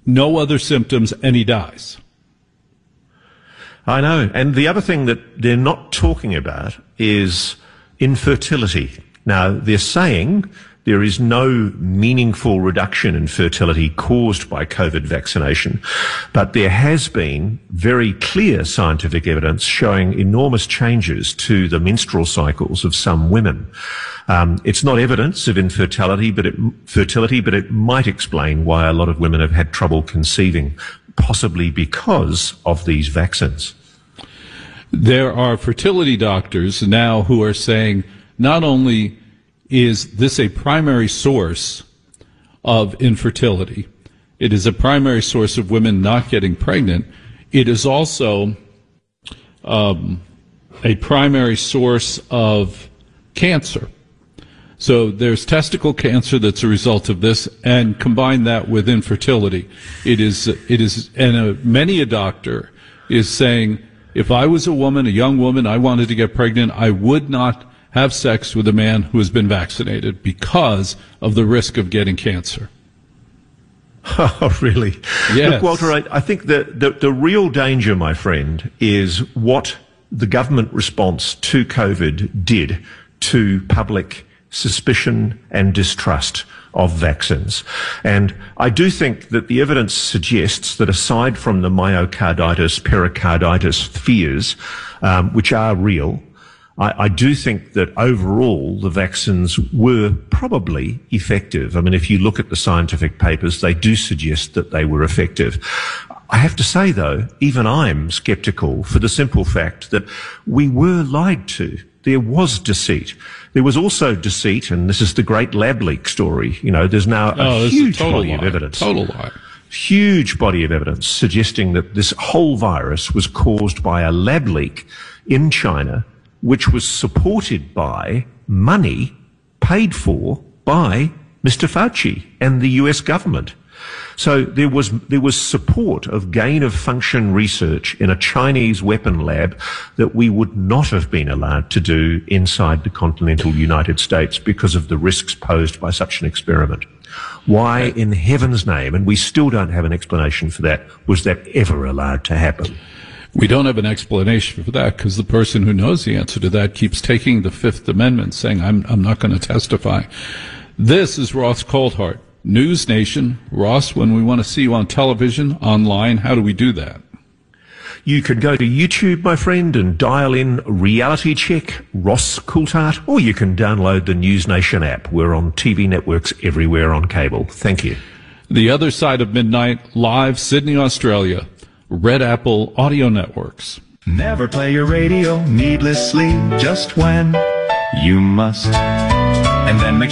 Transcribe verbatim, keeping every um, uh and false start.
no other symptoms, and he dies. I know. And the other thing that they're not talking about is infertility. Now, they're saying there is no meaningful reduction in fertility caused by COVID vaccination, but there has been very clear scientific evidence showing enormous changes to the menstrual cycles of some women. Um, it's not evidence of infertility, but it, fertility, but it might explain why a lot of women have had trouble conceiving, possibly because of these vaccines. There are fertility doctors now who are saying not only is this a primary source of infertility, it is a primary source of women not getting pregnant, it is also um, a primary source of cancer. So there's testicle cancer that's a result of this, and combine that with infertility. It is, it is, and a, many a doctor is saying, if I was a woman, a young woman, I wanted to get pregnant, I would not have sex with a man who has been vaccinated because of the risk of getting cancer. Oh, really? Yes. Look, Walter, I, I think the, the, the real danger, my friend, is what the government response to COVID did to public suspicion and distrust of vaccines. And I do think that the evidence suggests that aside from the myocarditis, pericarditis fears, um, which are real, I, I do think that overall the vaccines were probably effective. I mean, if you look at the scientific papers, they do suggest that they were effective. I have to say, though, even I'm sceptical for the simple fact that we were lied to. There was deceit. There was also deceit, and this is the great lab leak story. You know, there's now a oh, huge a body lie. of evidence. Total lie. Huge body of evidence suggesting that this whole virus was caused by a lab leak in China, which was supported by money paid for by Mister Fauci and the U S government. So there was there was support of gain-of-function research in a Chinese weapon lab that we would not have been allowed to do inside the continental United States because of the risks posed by such an experiment. Why in heaven's name, and we still don't have an explanation for that, was that ever allowed to happen? We don't have an explanation for that because the person who knows the answer to that keeps taking the Fifth Amendment, saying, I'm, I'm not going to testify. This is Ross Coulthart. News Nation. Ross, when we want to see you on television, online, how do we do that? You can go to YouTube, my friend, and dial in Reality Check, Ross Coulthart, or you can download the News Nation app. We're on T V networks everywhere on cable. Thank you. The Other Side of Midnight, live, Sydney, Australia. Red Apple Audio Networks. Never play your radio needlessly, just when you must. And then make